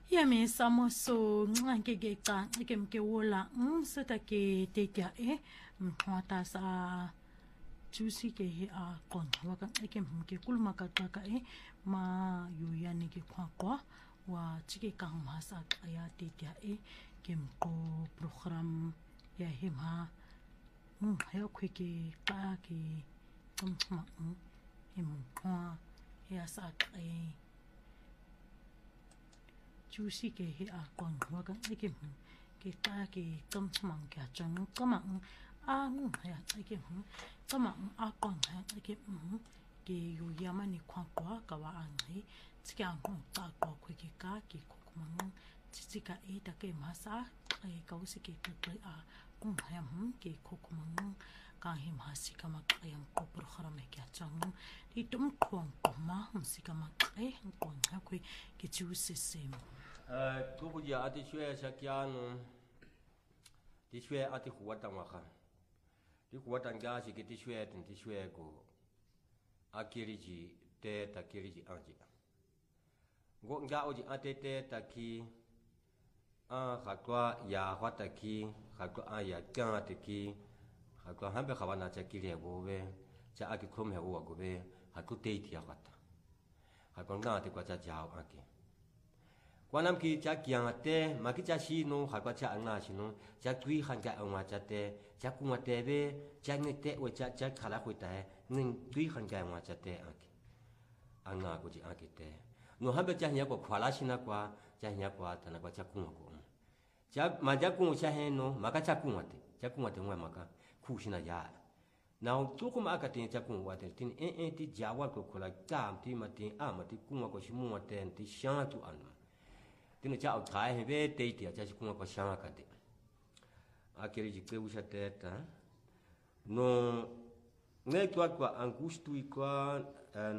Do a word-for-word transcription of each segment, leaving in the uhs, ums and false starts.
Ya me samo so ke ke ka ke ke wola um so ta ke te tia e mhata sa juicy ke he a kon wa ka ke ke kulma ka ka e ma yu ya ni ke kwa kwa wa chike ka ma sa ka ya te tia e ke mko program ya he ma um ya kwe ke ka ke tum ma um e mko ya sa ka e juicy ke he a kon wa ka ke ke ka ke tum ma ka chang ka ma a ngu ya ke hu ka ma a kon ha ke hu ke yu ya ma ni kwa kwa ka wa an he tsika ngu ta ko kwe ke ka ke ko ma ngu tsika e ta ke ma sa e ka usi ke ke a ngu ya hu ke ko ko ma ngu ka he ma si ka ma ka yang ko program e ka chang di tum ko ko ma hu si ka ma e ko ha kwe ke juicy se Uh, kubu ya ati shwe shakiano ti shwe ati kuwata waka ti kuwata ngashi ki ti shwe tin ti shwe ko akiriji te takiriji anji ngo nga oji ate te taki a khakwa ya khwata ki khakwa a ya kya taki khakwa hambe khawana chakiri gobe cha aki khom he wo gobe haku te ti ya khata khakwa nga te kwa cha jao aki Kwanam ki cha kiang ate maki cha shi no hakwa cha anga shi no cha tui khan ka anga cha te cha kuma te be cha ngi te we cha cha khala khoi ta ngin tui khan ka anga cha te aki anga ko ji aki te no ha be cha nya ko khwala shi na kwa cha nya kwa ta na kwa cha kuma ko cha ma ja ku cha he no maka cha kuma te cha kuma te ngwa maka khu shi na ya now tu kuma aka te cha kuma wa te tin e e ti ja wa ko khola ka ti ma ti a ma ti kuma ko shi mu wa te ti sha tu an tino cha au thai he ve te ti cha kuma ko shama ka te akeri ji ke usha te ta no ne kwa kwa angustu kwa en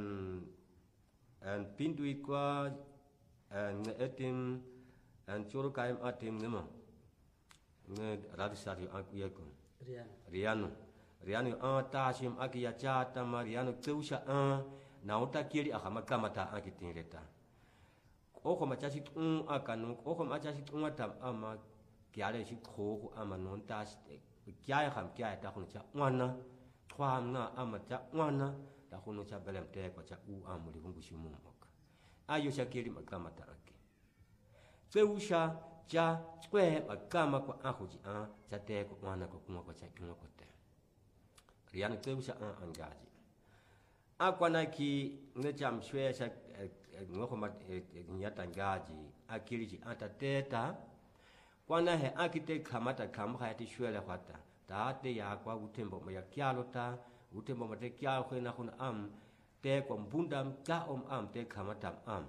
en pindu kwa en etim en choro kaim atim ne ma ne radisari aku ya ko riano riano a ta shim akiya cha ta mariano ke usha a na uta kiri akama kama ta akitin reta Oko machashi un akanu, oko machashi un atam ama kiale shi kho ama non tas kiaya ham kiaya ta khun cha wana twam na ama cha wana ta khun cha belem te ko cha u amuli hungu shi mum ok ayo sha kiri makama ta ake feusha cha twe makama ko ahuji a cha te ko wana ko kuma ko cha kuma ko te riana feusha an angaji akwana ki ne cham shwe sha ngoko mat nyata ngaji akiriji ata teta kwana he akite kamata kam khati shwele khata ta te ya kwa utembo ma ya kyalo ta utembo ma te kyalo khena khun am te ko mbundam ta om am te kamata am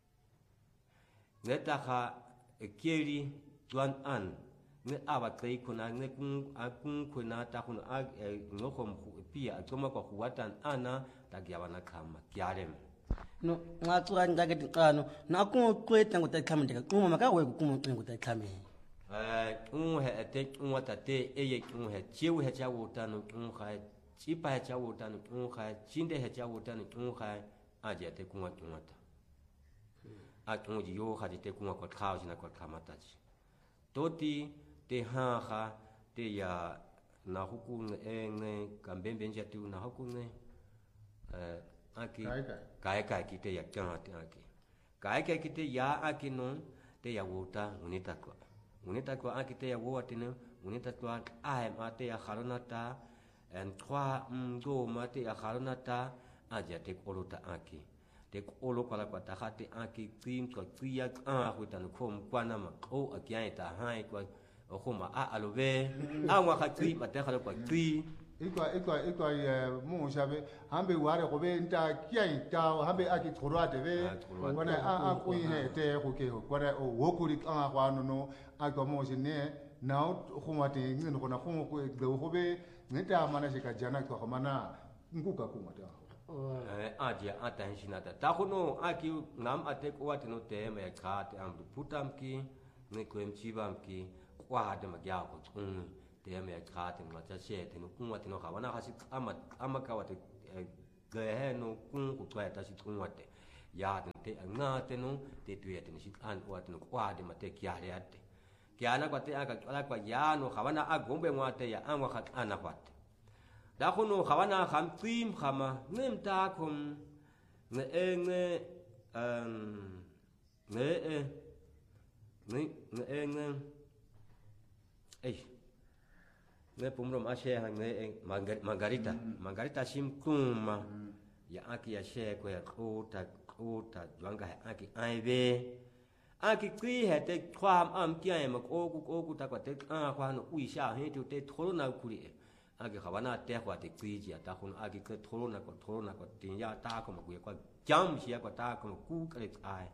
neta kha ekeri tuan an ne aba tei kuna ne kun akun kuna ta kun a ngoko pia toma ko huatan ana ta gyabana kama kyarem no ngatu an daga tikano na ku kweta ngota khamde ka kuma maka we ku ngota khame eh un he te un wata te eye un he chiu he chawo tanu un kha chi pa he chawo tanu un kha chinde he chawo tanu un kha aje te ku ngata ngata a ku ji yo kha te ku ngata khaw sina ko khamata ji toti te ha kha te ya na huku ne ne kambembe njatu na huku ne eh aki kai kai kite ya kya te aki kai kai kite ya aki no te ya wota unita ko unita ko aki te ya wota ne unita ko ai ma te ya kharonata en trois ngo ma te ya kharonata aja te kolota aki te kolo kala ko ta khate aki krim ko kriya a hutan khom kwana ma o akya ta hai ko o khoma a alove a wa khatri ma te khalo ko kri ikwa ikwa ikwa mu shabe hambe ware ko be nta kiai ta hambe aki tsorate be wana a a ko he te ko ke ko wana o wokuri a kwa no no a ko mo sine na ko mate ngin ko na ko ko do ko be nta mana shika jana ko mana nguka ko mata eh aje atan shinata ta ko no aki nam ate ko wat no te me kha te am putam ki ne ko em chibam ki kwa de ma gya ko tun te me kha te ma cha she te no kun wat no kha wana kha si ama ama ka wat ge he no kun ku twa ta si tun wat ya te nga te no te tuia te si an o te no kwa de mate kia le ate kia na kwa te aka ala kwa ya no khawana a gombe ngwa te ya an wa khat ana kwat da khono khawana kham tim khama ngem ta khum nge e nge um nge e nge nge e nge ei nge pumrom ashe ha nge margarita margarita sim kuma ya aki ya she ko ya kota kota jwanga aki aibe aki kri he te kwam am kia ma ko ku ko ku ta ko te a kwa no ui sha he tu te thoro na kuri aki khawana te kwa te kri ji ta khun aki ke thoro na ko thoro na ko tin ya ta ko ma ku ko jam shi ya ko ta ko ku ka le ai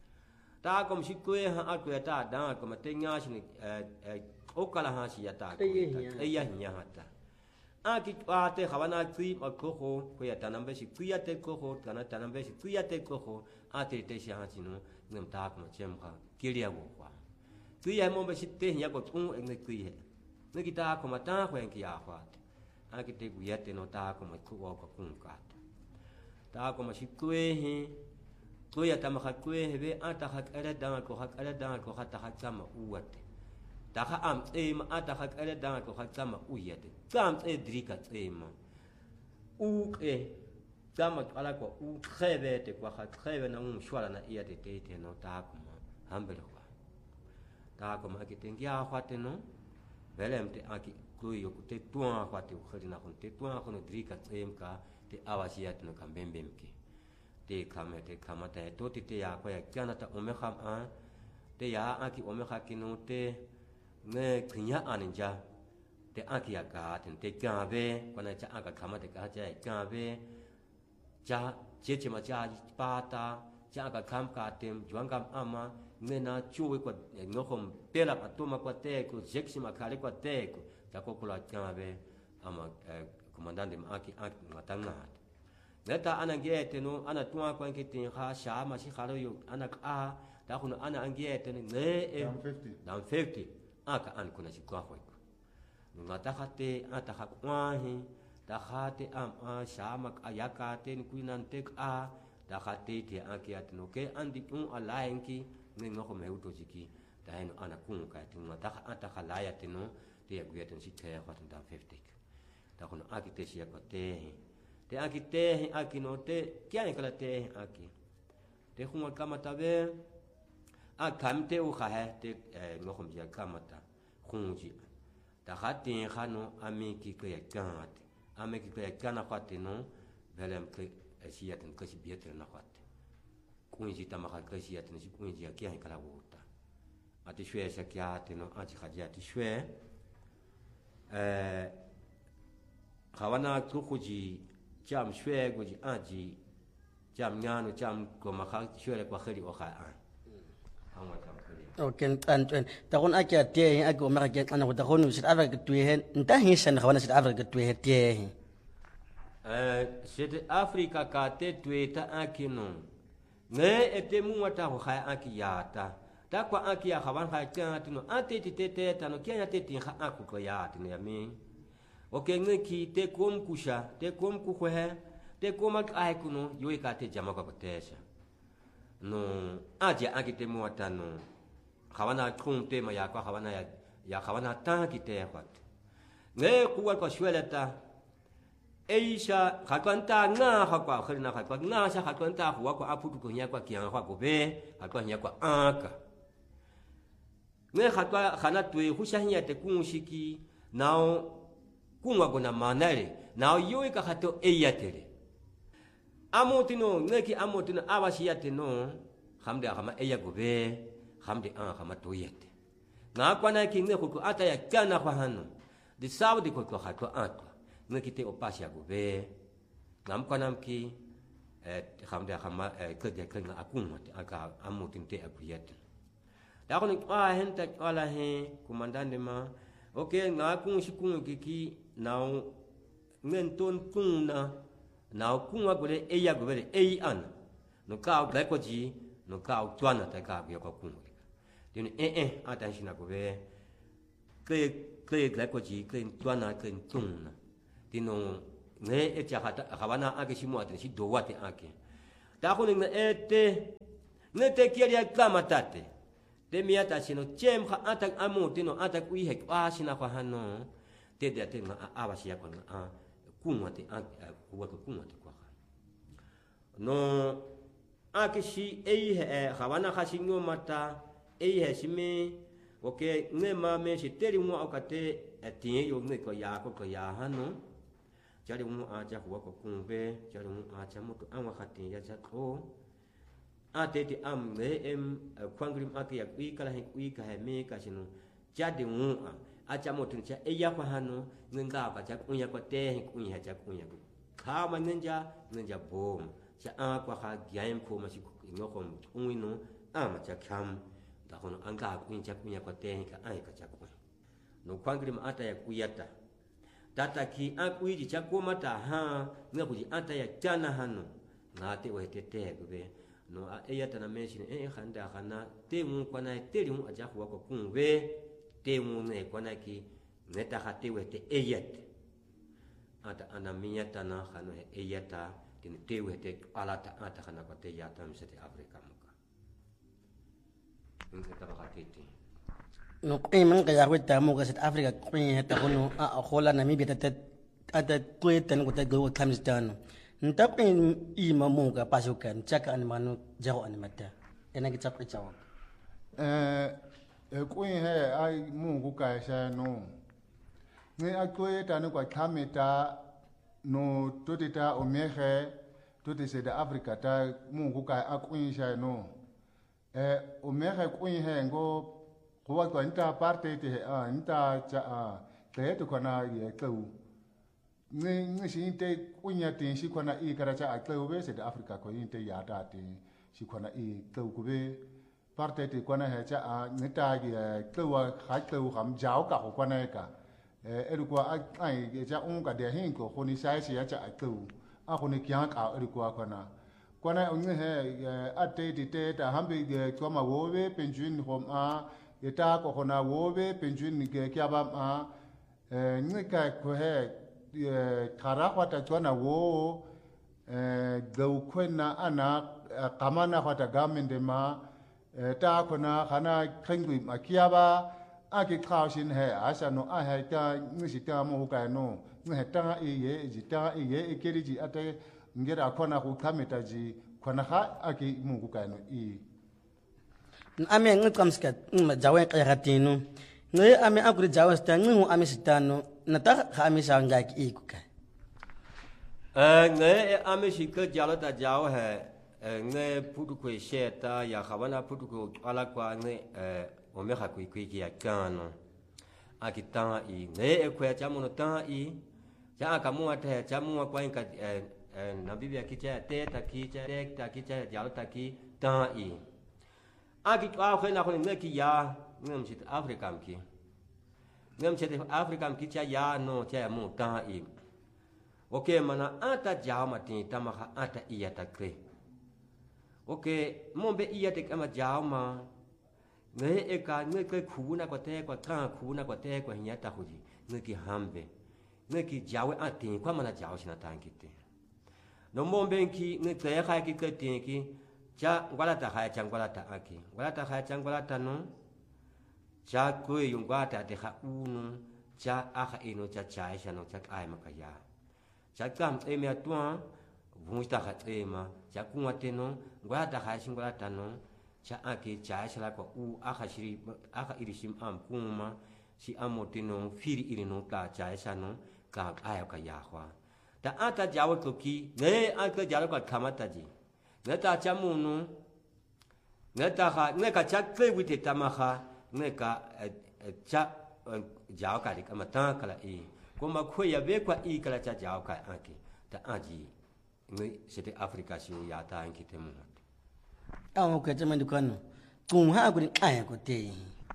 ta ko shi ko ha a ko ta da ko ma te nya shi ni e o kala ha shi ya ta ko e ya nya ha ta aki ate khawana kri o ko ko ko ya tanambe shi kri ya te ko ko kana tanambe shi kri ya te ko ko ate te shi ha sinu ngam ta ko chem kha kiria wo kwa kri ya mo be shi te ya ko tung eng ne kri he ne ki ta ko ma ta ko en ki ya kwa aki te ku ya te no ta ko ma ku ko kun ka ta ko ma shi kwe he ko ya ta ma kha kwe he be ata kha ala da ko kha ala da ko kha ta kha sama uwate ta kha am e ma ata kha ala da ko kha sama uyate kam e drika e ma u e kama ala ko u khebe te kwa kha khebe na um shwala na iya te te no ta ko ma hambele kwa ta ko ma ki tengia kwa te no belem te aki ku yo ku te tua kwa te khari na kon te tua ko no drika e ka te awasia te no kambembem ki te kame te kama te to te te ya ko ya kana ta ome kham a te ya aki ome kha ki no te ne kinya aninja te aki ya ka te ka ve ko na cha aka kama te ka cha ka ve cha che che ma cha pa ta cha ka kam ka tem juang kam ama ne na chu ko no khom pela pa to ma ko te ko jeksi ma khale ko te ko ta ko ko la ka ve ama comandante ma aki aki matanga neta ana ngete no ana tuwa kwa ngete kha sha ma shi khalo yo ana ka ta kuno ana ngete ne e down fifty aka an kuna shi kwa kwa nga ta khate ata kha kwa hi ta khate am a sha ma ayaka te ni kuinan tek a ta khate te akia no ke andi un alainki ne ngo ko me uto jiki ta no ana kun ka te nga ta ata khala ya te no te ya guyeten shi te kha down fifty ta kuno akite shi ya ko te te aki te aki no te kia ni kala te aki te khunga kamata be a kamte u kha he te ngo khom ya kamata khunji ta khati khano ami ki ko ya kanate ami ki ko ya kana khati no velem ke asiaten ko si bietre na khati kunji ta ma kha ko asiaten si kunji ya kia ni kala wuta ati shwe sa kia te no ati khaja ti shwe eh khawana kuji jam shwe go ji aji jam nyano jam ko ma kha shwe le kwa khali o kha an hangwa jam khali okay tan tan ta kon akia te aki o ma ke ana ko ta kon sit ava ke tuhe nta hi san khawana sit ava ke tuhe te eh sit africa ka te tuhe ta aki no ne ete mu wata ho kha aki ya ta ta kwa aki ya khawan kha ta no ate ti te te ta no kia te ti kha aku ko ya ti ne mi okay nge ki te kom kusha te kom ku khwe te kom ak ai kuno yoi ka te jama ko tesha no aje aki te mo atano khawana khum te ma ya ko khawana ya ya khawana ta ki te khat nge ku wa ko shwelata eisha khatwanta nga kha kwa khina khatwa nga sha khatwanta huwa ko aputu ko nya kwa kian kwa ko be khatwa nya kwa aka nge khatwa khana twe husha nya te kunshiki now kunga kuna manare na yoi ka khato eyatere amotino ngeki amotino awashiyate no khamde khama eya gobe khamde an khama toyete na kwana ki ngeko ko ata ya kana kwa hanu di saudi ko ko khato atwa ngeki te opasha gobe ngam kwana mki eh khamde khama ke de kan akuma aka amotin te akuyete da ko ni a henta ala he komandante ma okay nga kung shikung kiki now ngen ton kung na now kung wa gole e ya gole e an no ka ba ko ji no ka twana ta ka ya ko kung din e e attention ko be ke ke la ko ji ke twana ke tung na din no ne e cha ha ha wana ake shi mo ate shi do wa te ake ta ko ne ete ne te kiria kamatate te miata sino chem kha atak amu tino atak ui hek a sina kwa hano te de te ma aba sia kwa a kunwa te a kuwa ko kunwa te kwa no akishi ei he khawana khasingo mata ei he sime oke ne ma me si teri mo akate tie yo ne ko ya ko ko ya hano jari mo a ja kuwa ko kunbe jari mo a ja mo to anwa khati ya ja ko ate te am me em kwangrim ake ya ui kala he ui ka he me ka sino jadi mu a cha mo tin cha e ya kwa hano ngenga ka cha unya ko te he unya cha unya ko kha ma ngenja ngenja bom cha a kwa kha gyam ko ma si ngo ko ui no a ma cha kham ta hono anga unya cha unya ko te he ka ai ka cha ko no kwangrim ata ya kuyata tata ki a ui ji cha ko mata ha nga ku ji ata ya chana hano na te we te te go be no a eya tana mention e khanda khana te mu kwana te ri mu aja ko kunwe te mu ne kwana ki neta khate we te eyat ata ana miya tana khano eyata tin te we te alata ata khana ko te yata mi sete afrika muka ngeta ba khate no e man ka ya weta mo ka set afrika kwin heta kono a khola namibia ta ata kweta ngo ta go khamstano ntapin i mamuka pasukan chaka an manu jaho an mata ena ki chap chawa eh e kuin he ai mungu ka sha no ne akwe ta no kwa kameta no totita omehe tote se da afrika ta mungu ka akun sha no eh omehe kuin he ngo kwa kwa nta parte te a nta cha a te to kana ye kau ni ni si inte kunya tin si kwana i karacha a tlo be se da afrika ko inte ya ta ti si kwana i tlo ku be parte ti kwana he cha a ni ta gi tlo wa kha tlo ham jao ka ko kwana ka e e ko a ai ge cha un ka de hin ko ko ni sai si ya cha a tlo a ko ni kya ka e ko kwana kwana un he a te ti te ta ham be ge ko ma wo be penjun hom a e ta ko na wo be penjun ni ge kya ba a e ni ka ko he kara ta twana wo eh do kwena ana kamana kwata gamende ma ta kona khana khengwi makiaba aki khawshin he asa no a he ta ngisi ta mo ka no nge ta e ye ji ta e ye e keri ji ate ngera kona ku kameta ji kona kha aki mu ka no i ame ngkamska ma jawe ka hatinu nge ame akuri jawe sta ngu ame sitano nata kami sanga ki ikuka eh nge ame shika jalo ta jao he nge putu ko sheta ya khawana putu ko ala kwa nge eh ome kha kui kui ya kano akita i nge e kwa chamu no ta i ja ka mu ate cha mu kwa inka eh na bibia ki cha te ta ki cha te ta ki cha jalo ta ki ta i akitwa ko na ko nge ki ya nge mchit afrika mki ngam chete afrika mkicha ya no cha mu ta i okay mana ata jama tin tamaka ata iya takre okay mombe iya te kama jama ne e ka ne ke khuna ko te ko ka khuna ko te ko hinya ta huji ne ki hambe ne ki jawe atin kwa mana jawo sina tankite no mombe ki ne te kha ki ke tin ki cha ngwala ta kha cha ngwala ta aki ngwala ta kha cha ngwala ta no cha ko yung gata te kha unu cha akha ino cha cha sha no cha ai makaya cha kam e me atwa vusta kha e ma cha kunwa te no ngwata kha singwala ta no cha aki cha sha la ko u akha shiri akha irishim am kuma si amotino firi iri no ta cha sha no ka ai ka ya khwa ta ata jawo ko ki ne aka jawo ka kamata ji ne ta cha mu no ne ta kha ne ka cha kle wi te tamaha ne ka cha jao ka dik amata kala i kuma ko ya be kwa i kala cha jao ka anki ta aji ne sete afrika si ya ta anki te mu awu ka jama dukano kum ha ku ai ko te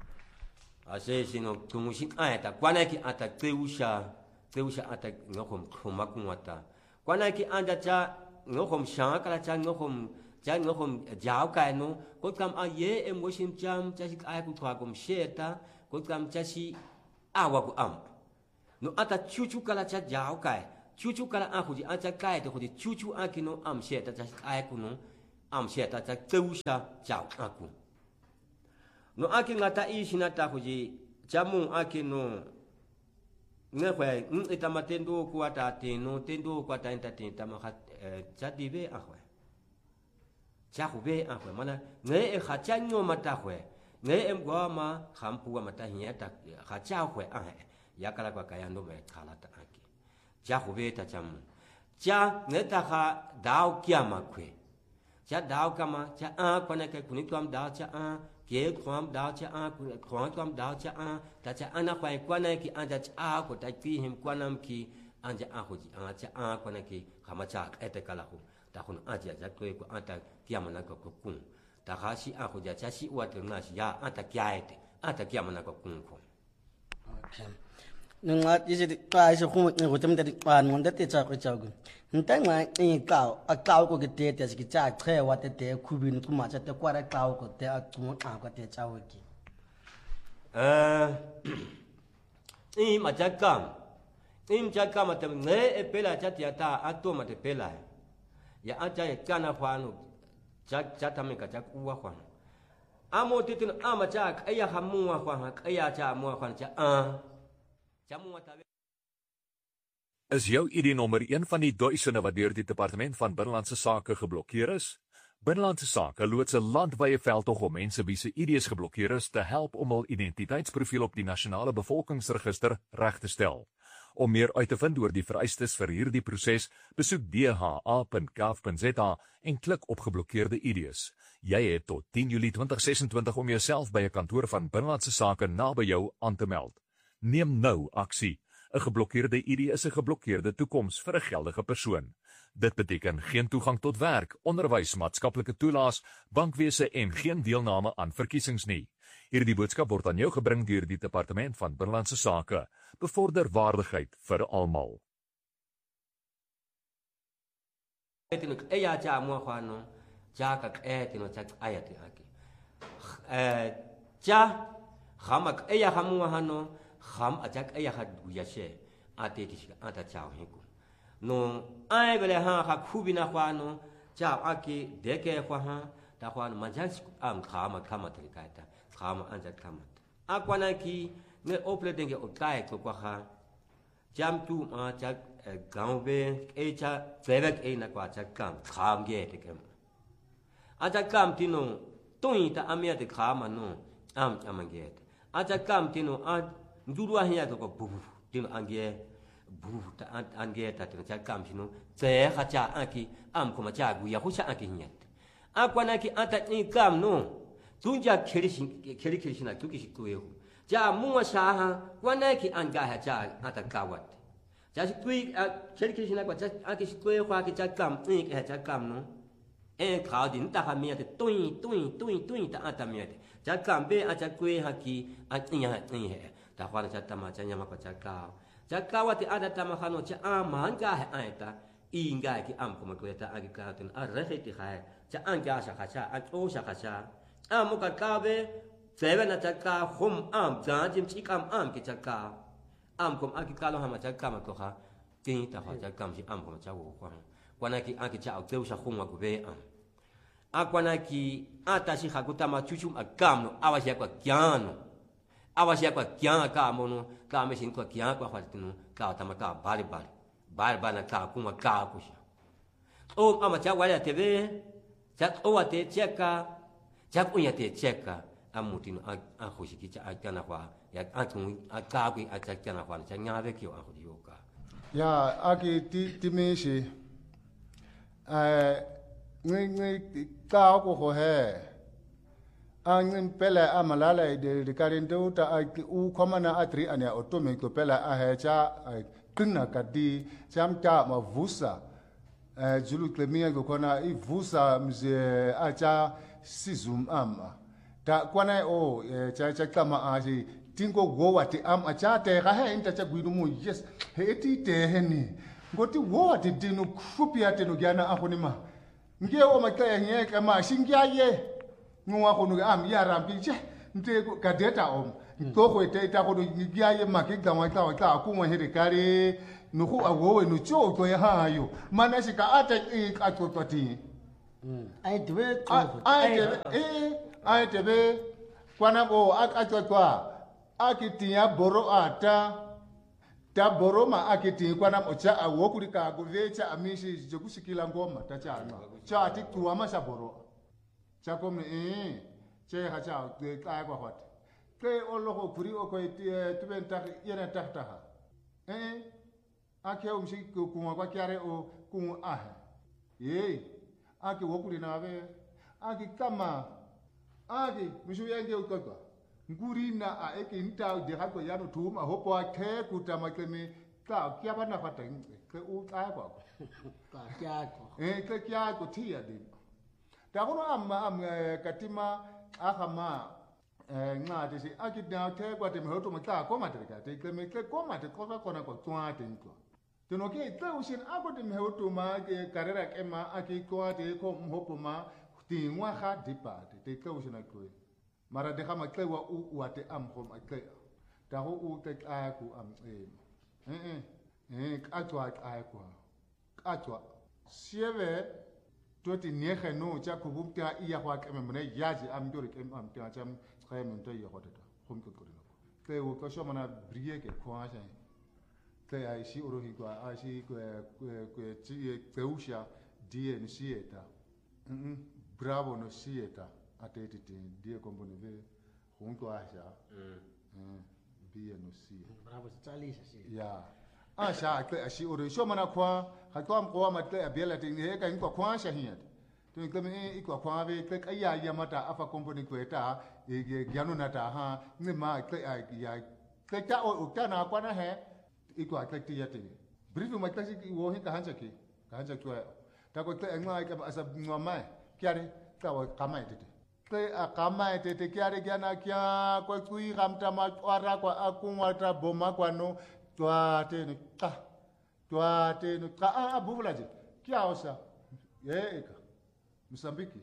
ase sino tumu sin ai ta kwana ki ata teusha teusha ata ngokom khoma kunwata kwana ki anda cha ngokom sha kala cha ngokom cha ngokom jao ka no ko kam a ye e moshim cham cha si ai ku kwa kom sheta ko kam cha si awa ku am no ata chuchu kala cha jao ka chuchu kala a ku ji a cha kai to ku ji chuchu a ki no am sheta cha ai ku no am sieta ta teusha jao aku no aki ngata isi na ta kuji jamu aki no ngwe ngita matendo kwa ta teno tendo kwa ta entertain ta ma jadi be ahwe jahu be ahwe mana nge e khachanyo mata hwe nge em gwa ma khampu mata hiya ta khacha hwe ah yakala kwa kaya ndo me khala ta aki jahu be ta jamu cha nge ta kha dao kya ma kwe cha dao kama cha a kwana ke kuni twam dao cha a ke twam dao cha a kwana twam dao cha a ta cha ana kwa kwana ki anja cha a ko ta ki him kwanam ki anja a ho ji a cha a kwana ki khama cha ete kala ho ta khun aja ja ko ko anta kiamana ko ko kun ta ha si a ho ja cha si wa de na si ya anta kya ete anta kiamana ko kun ko okay nunga isi ka isi khum ngi gotem da kan ngon da te cha ko cha gu nta nga ngi ka a ka ko ke te te si cha che wa te te khubin ku ma cha te kwa ra ka ko te a ku a ko te cha wo ki eh i ma cha kam im cha kam te nge e pela cha ti ta a to ma te pela ya a cha ya kana phanu cha cha ta me ka cha ku wa khwan amo te tin ama cha ka ya hamu wa khwan ka ya cha mo khwan cha a Is jou I D nommer een van die duisende wat deur die Departement van Binnelandse Sake geblokkeer is? Binnelandse Sake loods 'n landwyse veldtog om mense wie se I D's geblokkeer is te help om hul identiteitsprofiel op die nasionale bevolkingsregister reg te stel. Om meer uit te vind oor die vereistes vir hierdie proses, besoek d h a punt gov punt z a en klik op geblokkeerde I D's. Jy het tot tien Julie twintig sesentwintig om jouself by 'n kantoor van Binnelandse Sake naby jou aan te meld. Neem nou aksie. 'n Geblokkeerde I D is 'n geblokkeerde toekoms vir 'n geldige persoon. Dit beteken geen toegang tot werk, onderwys, maatskaplike toelaas, bankwese en geen deelname aan verkiesings nie. Hierdie boodskap word aan jou gebring deur die Departement van Binnelandse Sake. Bevorder waardigheid vir almal. Etino eya cha mo khwano cha ka etino cha ayati aki. Eh cha khama eya khamu hano kham ajak eya khadu yashe ate tishika ata chao hiku no ai bele ha kha khubina khwano cha aki deke khwa ha ta khwano majans am khama khama trikaita khama anja khama akwana ki ne ople denge okai ko kwa ha jam tu ma cha gaube e cha zebek e na kwa cha kam kham ge te kem aja kam tino tui ta amya te khama no am amange aja kam tino a ndurwa hiya ko bu tino ange bu ta ange ta tino cha kam tino ze kha cha aki am ko ma cha gu ya hu cha aki hiya akwana ki ata ni kam no tunja kherishin kheri kherishina tuki shikuyo ja muwa sha ha kwana ki anga ha cha ata kawat ja shikui kheri kherishina kwa cha aki shikuyo kwa ki cha kam ni ki ha cha kam no e khao din ta ha mi te tui tui tui tui ta ata mi te cha kam be a cha kwe ha ki a ni ha ni he ta khwana cha tama cha nyama kwa cha ka cha kawati ada tama khano cha a man ga ha aita inga ki am ko ma ko ta agi ka tin a re ti kha cha anga sha kha cha a o sha kha cha am ka ka be sebe na cha ka hum am ja jim chi kam am ki cha ka am ko agi ka lo ha ma cha ka ma ko kha tin ta kha cha kam si am ko ma cha wo kwa kwana ki agi cha o teu sha khum wa ko be am akwana ki ata si khakuta ma chuchum akam no awasya kwa kyano awasya kwa kyan ka mono ka me sin kwa kyan kwa khatino ka ta ma ka bari bari bari bana ka kuma ka kusha o ama cha wala tebe cha o ate cheka cha kunya te cheka amutino a khoshiki cha akana kwa ya atun aka ku akana kwa cha nyabe kyo a khodiyoka ya aki ti ti me shi eh ngi ngi ka ko ho he an pele amalala de de karindo ta u komana atri ania otome ko pele a he cha kinna kadi cham cha ma vusa eh julu klemia ko kona i vusa mze a cha sizum ama ta kwana o cha cha kama a si tingo go wati am a cha te ga he inta cha gwidu mu yes he ti te he ni ngoti wo wati dinu khupia te no gyana a khonima nge o makaya nye kama shingya ye ngwa khonu am ya rampi che nte ka data om to ko te ta ko ngya ye makki gawa ka ka ku mo here kare no ku awo no cho to ya ha yo mana shi ka ata e ka to to ti ai dwe ai tebe eh ai tebe kwana bo akatwa akitia boro ata ta boro ma akiti kwana mocha awokulika kuvecha amishi jokusikila ngoma tachana cha atitua masha boro cha komne eh che hacha ke ka kwa hot ke ologo kuri o ko tuben ta yena tahta eh ake umshi kuma kwa kyare o kun ah ye ake wokuli na be ake kama ake mishu yenge ukotwa nguri na a eke nta de hako yano tuma hopo ake kutama keme ka kya bana fata ke u ka kwa ka kya ko eh ke kya ko tia de ta kono am am katima akama nga de si ake da te kwa te hoto mata ko mata ka te keme ke ko mata ko kwa kona ko twa te nko teno ke te usin ako te hoto ma ke karera ke ma ake ko te ko hopo ma ti ngwa ga dipate te te usin ko mara de kama kle wa u wa te am khom akle ta ho u te a ku am e eh eh ka twa a ku ka twa sieve to ti ne khe no cha ku bu ta iya kwa ke me ne ya ji am jori ke am ta cham khay men to ya ko ta khom ko ko no kle wo ko sho mana brie ke kwa sha kle ai si oro hi kwa a si ko ko ti ke usha die ni sieta mm bravo no sieta atete die kompone ve hunko asha mm bie no si bravo tsalisha si ya asha ke ashi ore sho mana kwa ha kwa mko ma te abela te he ka kwa kwa sha hiya to ke me i kwa kwa ve ke ya ya mata afa kompone ko eta e gyanu na ta ha ni ma ke ya ke ta o ta na kwa na he i kwa ke ti ya te brief ma ta si wo he ka hancha ke ka hancha kwa ta ko te ngwa ka asa ngwa mai kyare ka wa kamai te ke akama te te kiare kiana kia kwa kui ramta ma ora kwa akungwa tra boma kwa no twa te ne ka twa te ne ka a buvula je kia osa ye eka Msambiki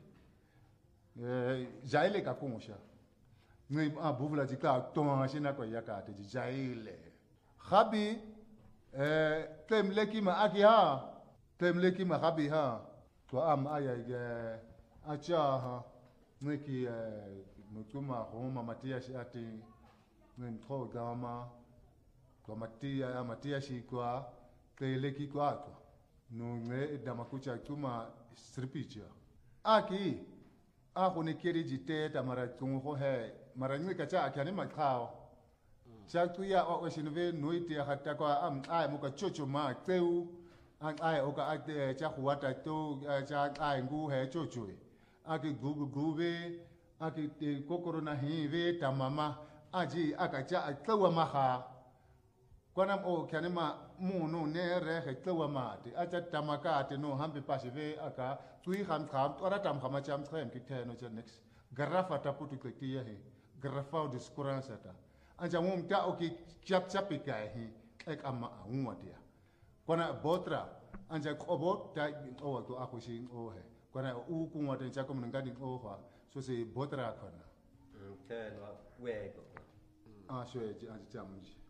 eh jaile ka kungusha ni a buvula je ka twa shina kwa yaka te jaile khabi eh temleki ma akia temleki ma khabi ha twa am aya ge acha ha Niki mutuma homa matia shi ati nko gama kwa matia matia shi kwa keleki kwa kwa nunge damakucha tuma stripicha aki ako ne keri jite ta mara tungo he mara ngi kacha akani makao cha tuya o shinve noiti hata kwa am ai muka chocho ma teu an ai oka ate cha huata to cha ai ngu he chocho ake gugu gube ake te kokoro na hive tamama aji akacha atlawa maha kwana o kanema munu ne re hetlawa ma te acha tamaka te no hambe pasive aka tui ham kham ora tam khama cham khem kiteno cha next garafa taputu kletia he garafa de skuransa ta anja mum ta oki chap chapika he ek amma unwa dia kwana botra anja kobo ta o to akoshi o he kwana u kunwa te chako mngadi ofa so se botra kwana ke no wego ah so e anja chamji